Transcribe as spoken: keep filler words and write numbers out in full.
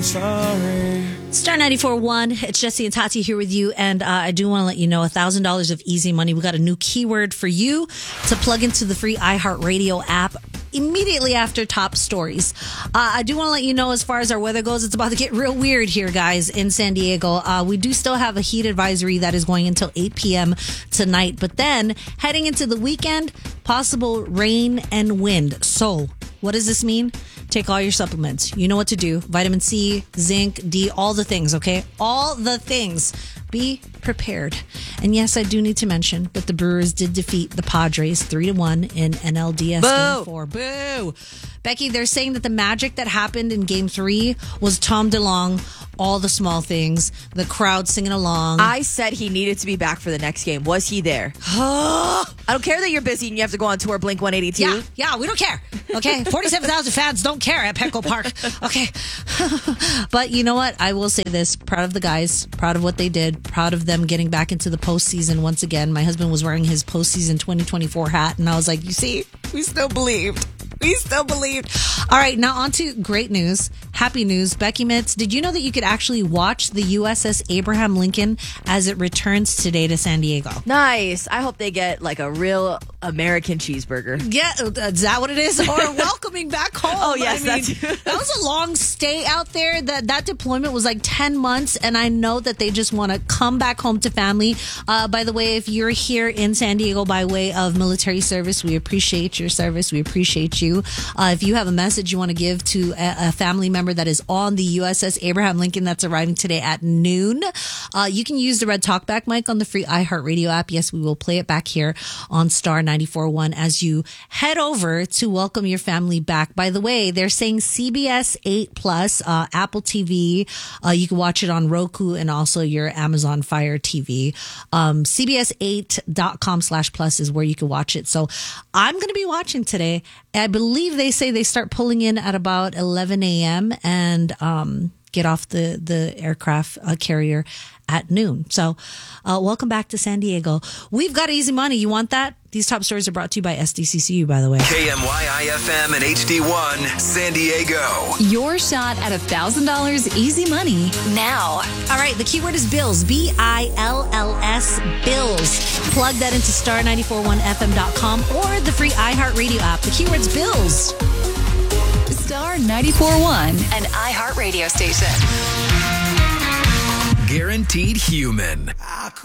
Sorry. Star ninety-four point one, it's Jesse and Tati here with you, and uh, I do want to let you know one thousand dollars of easy money. We got a new keyword for you to plug into the free iHeartRadio app immediately after Top Stories. Uh, I do want to let you know, as far as our weather goes, it's about to get real weird here, guys, in San Diego. Uh, we do still have a heat advisory that is going until eight p.m. tonight, but then heading into the weekend, possible rain and wind. So what does this mean? Take all your supplements. You know what to do. Vitamin C, zinc, D, all the things, okay? All the things. Be prepared. And yes, I do need to mention that the Brewers did defeat the Padres three to one in N L D S Boo. Game four. Boo! Becky, they're saying that the magic that happened in Game three was Tom DeLonge, all the small things, the crowd singing along. I said he needed to be back for the next game. Was he there? I don't care that you're busy and you have to go on tour Blink one eighty-two. Yeah, yeah, we don't care. Okay, forty-seven thousand fans don't care at Petco Park. Okay. But you know what? I will say this. Proud of the guys. Proud of what they did. Proud of them getting back into the postseason once again. My husband was wearing his postseason twenty twenty-four hat, and I was like, you see, we still believed. We still believed. All right, now on to great news. Happy news. Becky Mitz, did you know that you could actually watch the U S S Abraham Lincoln as it returns today to San Diego? Nice. I hope they get like a real American cheeseburger. Yeah, is that what it is? Or welcoming back home. Oh, yes. I mean, That's... that was a long stay out there. That that deployment was like ten months, and I know that they just want to come back home to family. Uh, by the way, if you're here in San Diego by way of military service, we appreciate your service. We appreciate you. Uh, if you have a message you want to give to a, a family member that is on the U S S Abraham Lincoln that's arriving today at noon, uh, you can use the red talkback mic on the free iHeartRadio app. Yes, we will play it back here on Star ninety-four point one as you head over to welcome your family back. By the way, they're saying C B S eight Plus, uh, Apple T V. Uh, you can watch it on Roku and also your Amazon Fire T V. Um, C B S eight dot com slash plus is where you can watch it. So I'm going to be watching today. I believe they say they start pulling in at about eleven a.m. and um, get off the, the aircraft uh, carrier at noon. So uh, welcome back to San Diego. We've got easy money. You want that? These top stories are brought to you by S D C C U, by the way. K M Y I F M and H D one, San Diego. Your shot at one thousand dollars easy money now. All right, the keyword is bills. B I L L S, bills. Plug that into star nine four one F M dot com or the free iHeartRadio app. The keyword's bills. Star ninety-four point one, an iHeart radio station. Guaranteed human.